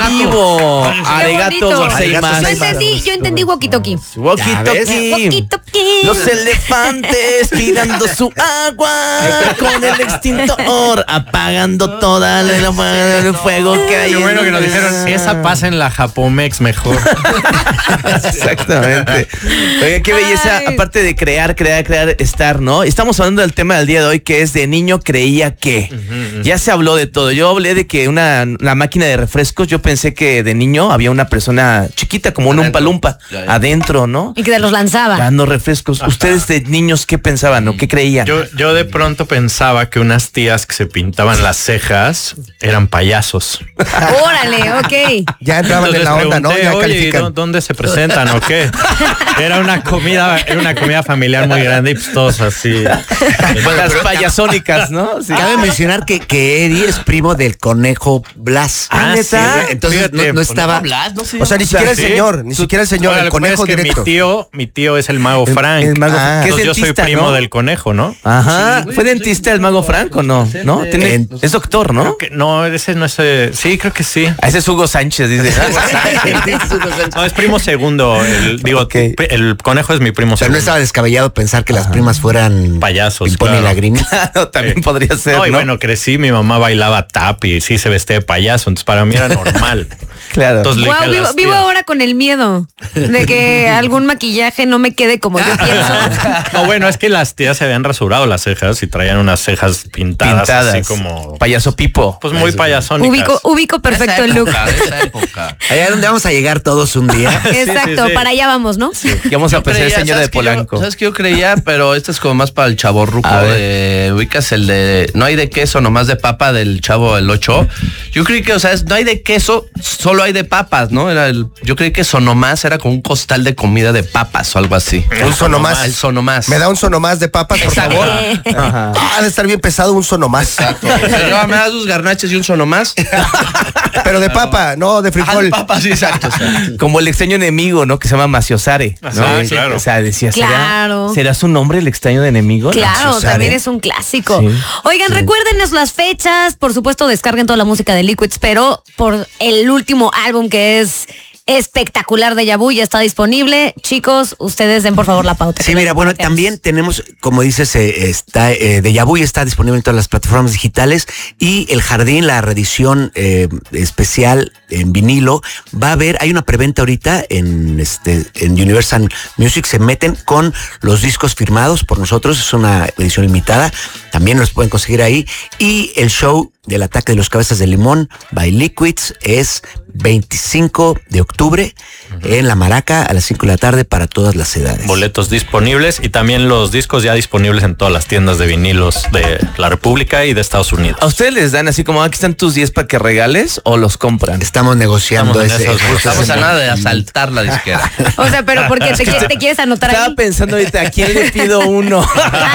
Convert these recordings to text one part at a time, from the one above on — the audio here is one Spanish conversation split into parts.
Arigato. Arigato gozaimasu. Yo entendí walkie-talkie. Walkie-talkie. Los elefantes tirando su agua con el extintor, apagando toda el fuego que hay. Qué bueno que nos dijeron, esa pasa en la Japomex mejor. Exactamente. Oiga, qué belleza, aparte de crear, estar, ¿no? Estamos hablando del tema del día de hoy, que es de niño creía que. Ya se habló de todo. Yo hablé de que la máquina de refrescos, yo pensé que de niño había una persona chiquita, como un Umpa-Lumpa, adentro, ¿no? Y que te los lanzaba. Dando refrescos. Ajá. ¿Ustedes de niños qué pensaban o qué creían? Yo de pronto pensaba que unas tías que se pintaban las cejas eran payasos. Órale, ok. Ya entraban en la onda, ¿no? Ya califican. ¿Dónde se presentan o qué? Era una comida familiar muy grande y pues todos así. Las payasónicas, ¿no? Sí. Cabe mencionar que Eddie es primo del conejo Blas. ¿Neta? Sí, entonces fíjate, no estaba. Blas, no sé. O sea, ni siquiera el señor, el conejo directo. Mi tío es el mago Frank. El mago Frank. Entonces yo soy primo del conejo, ¿no? Ajá. Sí, ¿fue dentista el mago Frank o no? ¿No? Es doctor, ¿no? No, ese no es. Sí, creo que sí. Ese es Hugo Sánchez, dice. No, es primo segundo. El conejo es mi primo segundo. Pero no estaba descabellado pensar que las primas fueran payasos. Pimpón y Lagrimis. Claro, también podría ser. No, y bueno, crecí, mi mamá bailaba tap y sí se vestía de payaso, entonces para mí era normal. Claro. Entonces, vivo ahora con el miedo de que algún maquillaje no me quede como yo pienso. No, bueno, es que las tías se habían rasurado las cejas y traían unas cejas pintadas. Así como payaso Pipo. Pues muy payasónicas. Ubico perfecto el look. Esa época. Allá donde vamos a llegar todos un día. Exacto, sí. Para allá vamos, ¿no? Sí. Y vamos a apreciar el señor de Polanco. ¿Sabes qué yo creía? Pero esto es como más para el chavorruco. Ubicas el de no hay de queso, nomás de papa del Chavo el 8. Yo creí que, o sea, no hay de queso, solo hay de papas, ¿no? Yo creí que sonomás era como un costal de comida de papas o algo así. Un sonomás. El sonomás. ¿Me da un sonomás de papas, por favor? Ha de estar bien pesado un sonomás. Exacto. Señora, ¿me das sus garnaches y un sonomás? Pero de papa, no de frijol. De papa, sí, exacto. Como el extraño enemigo, ¿no? Que se llama Maciosare, ¿no? Sí, claro. O sea, decía, claro. ¿será su nombre el extraño enemigo? Claro, Maciosare. también es un clásico. Sí. Oigan, recuérdenos las fechas. Por supuesto, descarguen toda la música de Liquids, pero por el último álbum que es espectacular, Deja Vu, ya está disponible. Chicos, ustedes den por favor la pauta. Sí, mira, bueno, también tenemos, como dices, Deja Vu está disponible en todas las plataformas digitales y El Jardín, la reedición especial en vinilo, hay una preventa ahorita en Universal Music, se meten con los discos firmados por nosotros, es una edición limitada, también los pueden conseguir ahí, y el show del Ataque de los Cabezas de Limón by Liquids es 25 de octubre en La Maraca a las 5 de la tarde para todas las edades. Boletos disponibles y también los discos ya disponibles en todas las tiendas de vinilos de la República y de Estados Unidos. ¿A ustedes les dan así como aquí están tus 10 para que regales o los compran? Estamos negociando Estamos a nada de asaltar la disquera. O sea, pero porque te quieres anotar ahí. Estaba pensando ahorita, ¿a quién le pido uno?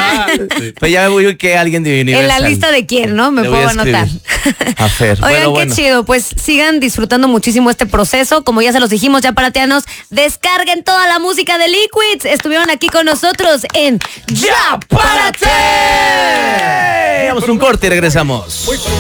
Pues ya voy que alguien de Universal. En la lista de quién, ¿no? Me puedo anotar. A Fer. Oigan, qué chido. Pues sigan disfrutando muchísimo este proceso. Como ya se los dijimos, ya paratianos, descarguen toda la música de Liquids. Estuvieron aquí con nosotros en Ya Párate. Vamos un corte y regresamos.